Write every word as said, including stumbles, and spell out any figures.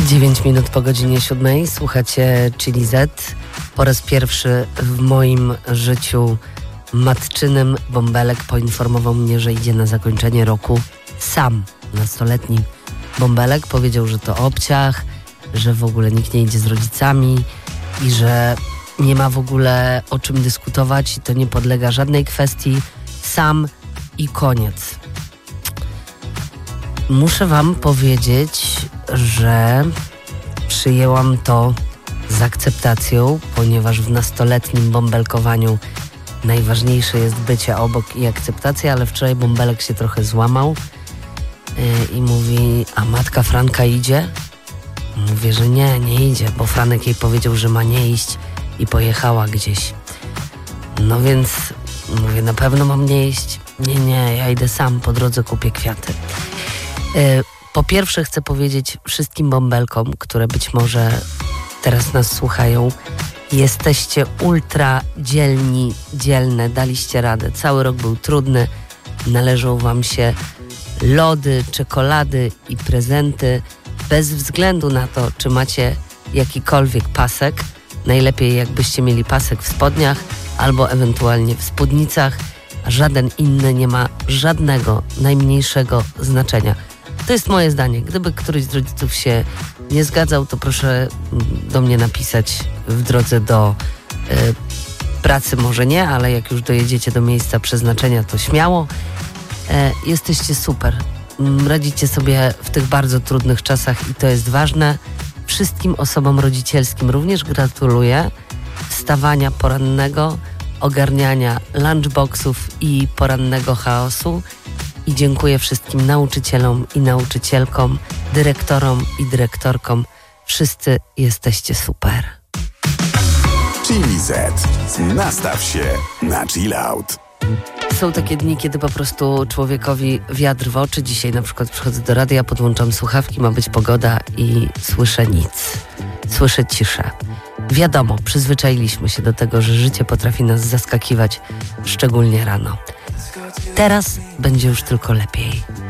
dziewięć minut po godzinie siódmej. Słuchacie Chili Z. Po raz pierwszy w moim życiu matczynym Bąbelek poinformował mnie, że idzie na zakończenie roku sam. Nastoletni Bąbelek powiedział, że to obciach, że w ogóle nikt nie idzie z rodzicami i że nie ma w ogóle o czym dyskutować i to nie podlega żadnej kwestii. Sam i koniec. Muszę wam powiedzieć, że przyjęłam to z akceptacją, ponieważ w nastoletnim bąbelkowaniu najważniejsze jest bycie obok i akceptacja, ale wczoraj Bąbelek się trochę złamał yy, i mówi, a matka Franka idzie? Mówię, że nie, nie idzie, bo Franek jej powiedział, że ma nie iść i pojechała gdzieś. No więc mówię, na pewno mam nie iść? Nie, nie, ja idę sam, po drodze kupię kwiaty. Yy, po pierwsze chcę powiedzieć wszystkim bąbelkom, które być może teraz nas słuchają, jesteście ultra dzielni, dzielne, daliście radę. Cały rok był trudny, należą wam się lody, czekolady i prezenty bez względu na to, czy macie jakikolwiek pasek. Najlepiej jakbyście mieli pasek w spodniach albo ewentualnie w spódnicach, a żaden inny nie ma żadnego, najmniejszego znaczenia. To jest moje zdanie. Gdyby któryś z rodziców się nie zgadzał, to proszę do mnie napisać w drodze do y, pracy, może nie, ale jak już dojedziecie do miejsca przeznaczenia, to śmiało. E, jesteście super. Radzicie sobie w tych bardzo trudnych czasach i to jest ważne. Wszystkim osobom rodzicielskim również gratuluję wstawania porannego, ogarniania lunchboxów i porannego chaosu. I dziękuję wszystkim nauczycielom i nauczycielkom, dyrektorom i dyrektorkom. Wszyscy jesteście super. Chili Z. Nastaw się na chill out. Są takie dni, kiedy po prostu człowiekowi wiatr w oczy. Dzisiaj na przykład przychodzę do radia, podłączam słuchawki, ma być pogoda i słyszę nic. Słyszę ciszę. Wiadomo, przyzwyczailiśmy się do tego, że życie potrafi nas zaskakiwać, szczególnie rano. Teraz będzie już tylko lepiej.